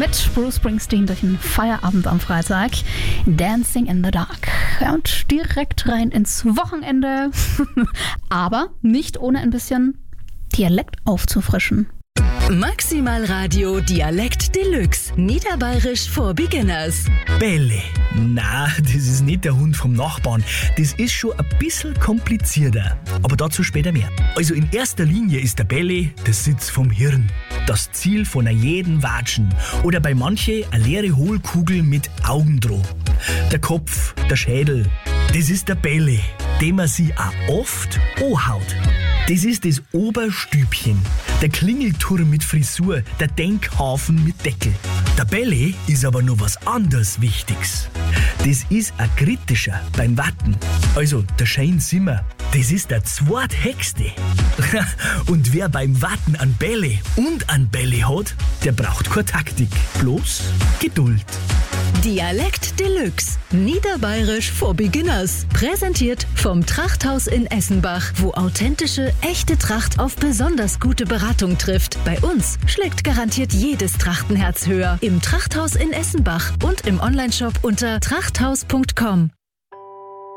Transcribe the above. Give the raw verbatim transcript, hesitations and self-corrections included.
mit Bruce Springsteen durch den Feierabend am Freitag. Dancing in the Dark. Und direkt rein ins Wochenende. Aber nicht ohne ein bisschen Dialekt aufzufrischen. Maximal Radio Dialekt Deluxe. Niederbayerisch for Beginners. Bälle. Na, das ist nicht der Hund vom Nachbarn. Das ist schon ein bisschen komplizierter. Aber dazu später mehr. Also in erster Linie ist der Bälle der Sitz vom Hirn. Das Ziel von jedem Watschen. Oder bei manche eine leere Hohlkugel mit Augendroh. Der Kopf, der Schädel. Das ist der Bälle, den man sich auch oft anhaut. Das ist das Oberstübchen, der Klingelturm mit Frisur, der Denkhafen mit Deckel. Der Bälle ist aber noch was anderes Wichtiges. Das ist ein kritischer beim Watten. Also der Shane Zimmer, das ist der zweithexte. Und wer beim Watten an Bälle und an Bälle hat, der braucht keine Taktik, bloß Geduld. Dialekt Deluxe. Niederbayerisch for Beginners. Präsentiert vom Trachthaus in Essenbach, wo authentische, echte Tracht auf besonders gute Beratung trifft. Bei uns schlägt garantiert jedes Trachtenherz höher. Im Trachthaus in Essenbach und im Onlineshop unter trachthaus punkt com.